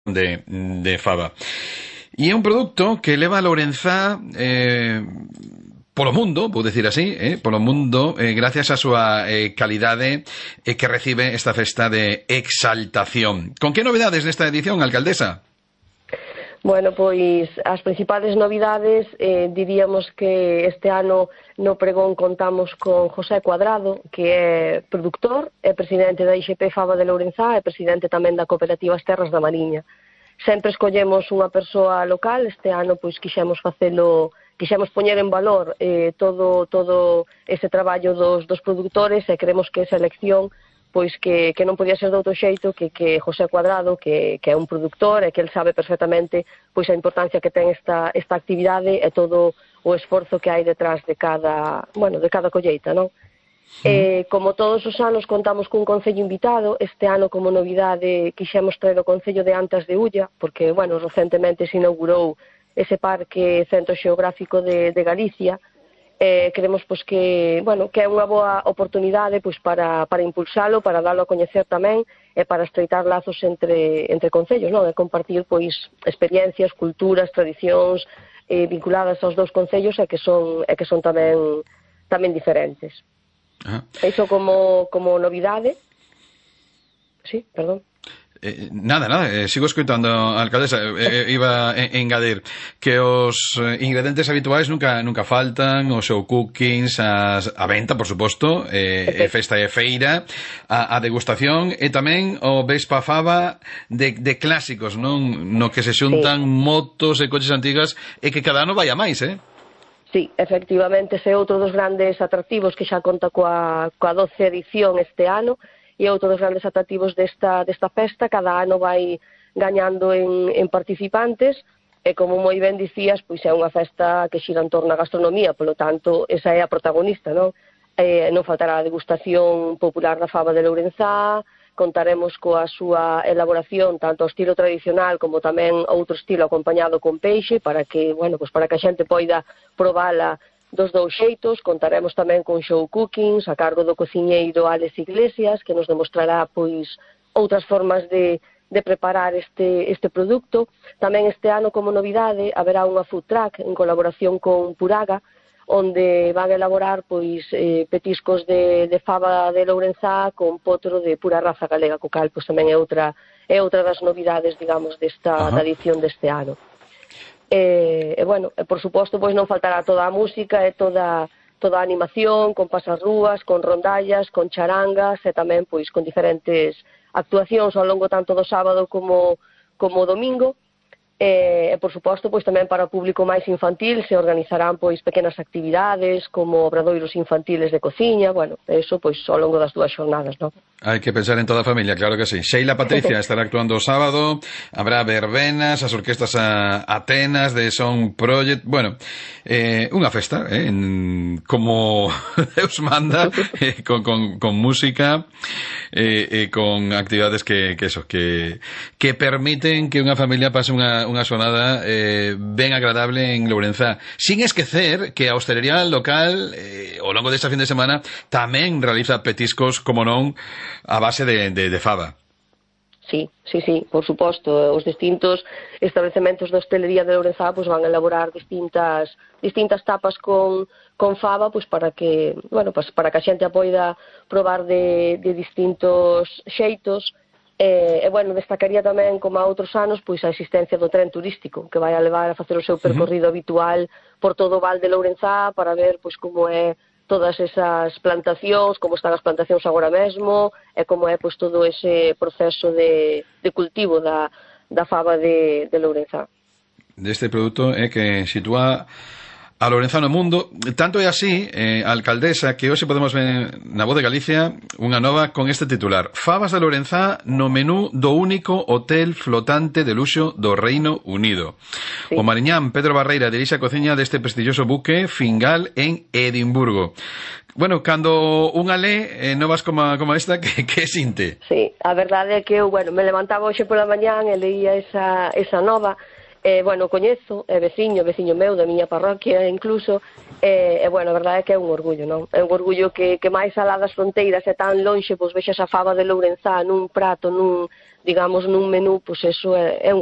de fava. E é un produto que leva a Lourenzá polo mundo, vou decir así, polo mundo, gracias á súa calidade que recibe esta festa de exaltación. Con que novedades nesta edición, alcaldesa? Bueno, pois as principales novidades diríamos que este ano no pregón contamos con José Cuadrado, que é produtor, é presidente da IXP Fava de Lourenzá e presidente tamén da Cooperativa As Terras da Mariña. Sempre escollemos unha persoa local, este ano pois quixemos poñer en valor todo ese traballo dos produtores e creemos que esa elección pois que non podía ser de outro xeito que José Cuadrado, que é un produtor e que el sabe perfectamente pois a importancia que ten esta actividade e todo o esforzo que hai detrás de cada colleita, non? Como todos os anos contamos cun concello invitado, este ano como novidade quixemos traer o concello de Antas de Ulla, porque, recentemente se inaugurou ese parque centro xeográfico de Galicia. Creemos que é unha boa oportunidade para impulsalo, para dalo a coñecer tamén e para estreitar lazos entre concellos, non? E compartir experiencias, culturas, tradicións vinculadas aos dous concellos e que son tamén diferentes. Iso como novidade. Sí, perdón. Nada, sigo escoitando, alcaldesa. Iba a engadir que os ingredientes habituais nunca faltan, os seu cookings, a venta, por suposto, festa e feira, a degustación e tamén o Vespa Fava de clásicos, non? No que se xuntan motos e coches antigas e que cada ano vai a máis, Sí, efectivamente, ese é outro dos grandes atractivos que xa conta coa 12ª edición este ano e outro dos grandes atractivos desta festa. Cada ano vai gañando en participantes e, como moi ben dicías, pois é unha festa que xira en torno á gastronomía, polo tanto, esa é a protagonista, non? Non faltará a degustación popular da fava de Lourenzá, contaremos coa súa elaboración tanto ao estilo tradicional como tamén outro estilo acompañado con peixe para que a xente poida probala dos dous xeitos. Contaremos tamén con show cookings a cargo do cociñeiro Alex Iglesias, que nos demostrará outras formas de preparar este produto. Tamén este ano, como novidade, haberá unha food truck en colaboración con Puraga, onde van a elaborar petiscos de fava de Lourenzá con potro de pura raza galega, co cal tamén é outra das novidades, digamos, da edición deste ano. Por suposto, non faltará toda a música e toda a animación, con pasarrúas, con rondallas, con charangas e tamén con diferentes actuacións ao longo tanto do sábado como o domingo. E, por suposto, tamén para o público máis infantil se organizarán pequenas actividades como obradoiros infantiles de cociña, eso ao longo das dúas xornadas, non? Hai que pensar en toda a familia, claro que sí. Sheila Patricia estará actuando o sábado, habrá verbenas, as orquestas Atenas de Son Project, unha festa, como Deus manda, con música e con actividades que permiten que unha familia pase unha xornada ben agradable en Lourenzá, sin esquecer que a hostelería local ao longo desta fin de semana tamén realiza petiscos, como non, a base de fava. Sí, por suposto. Os distintos establecementos de hostelería de Lourenzá van a elaborar distintas tapas con fava para que a xente a poida probar de distintos xeitos. Destacaría tamén, como a outros anos, a existencia do tren turístico que vai a levar a facer o seu percorrido habitual por todo o Val de Lourenzá para ver como é todas esas plantacións, como están as plantacións agora mesmo e como é todo ese proceso de cultivo da fava de Lourenzá. Deste produto é que sitúa a Lourenzá no mundo. Tanto é así, alcaldesa, que hoxe podemos ver na Voz de Galicia unha nova con este titular: Favas de Lourenzá no menú do único hotel flotante de luxo do Reino Unido. Sí. O mariñán Pedro Barreira dirixe a cociña deste prestigioso buque Fingal en Edimburgo. Cando unha lé novas como esta, que sinte? Sí, a verdade é que eu, me levantaba hoxe pola mañán e leía esa nova. Coñezo, é veciño meu da miña parroquia incluso, a verdade é que é un orgullo, non? É un orgullo que máis alá das fronteiras e tan lonxe vexas a fava de Lourenzá nun prato, digamos, nun menú, pois eso é